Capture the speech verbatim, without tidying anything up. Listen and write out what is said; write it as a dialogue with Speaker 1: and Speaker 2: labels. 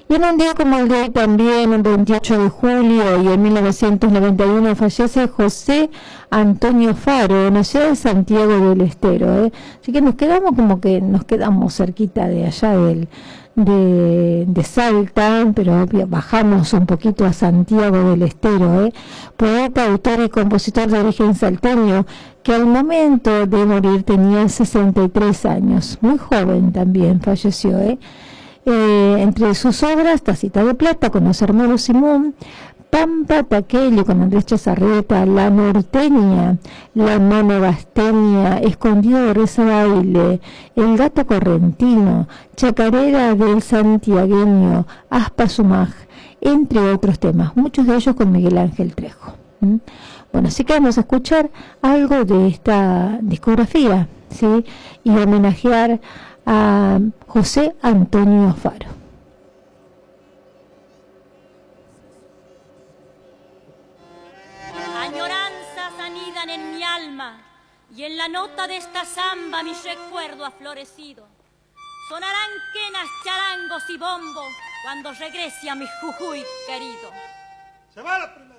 Speaker 1: Y en un día como el de hoy también, el veintiocho de julio y en mil novecientos noventa y uno, fallece José Antonio Faro, nació en Santiago del Estero, ¿eh? Así que nos quedamos como que nos quedamos cerquita de allá del, de, de Salta, pero bajamos un poquito a Santiago del Estero, ¿eh? Poeta, autor y compositor de origen salteño, que al momento de morir tenía sesenta y tres años, muy joven también falleció, ¿eh? Eh, entre sus obras, Tacita de Plata con los hermanos Simón, Pampa Taquello con Andrés Chazarreta, La Norteña, La Mano Gasteña, Escondido de Reza Baile, El Gato Correntino, Chacarera del Santiagueño, Aspa Sumaj, entre otros temas, muchos de ellos con Miguel Ángel Trejo. ¿Mm? Bueno, así que vamos a escuchar algo de esta discografía, ¿sí? Y homenajear a José Antonio Faro.
Speaker 2: Añoranzas anidan en mi alma y en la nota de esta samba mi recuerdo ha florecido. Sonarán quenas, charangos y bombos cuando regrese a mi Jujuy querido.
Speaker 3: Se va la primera.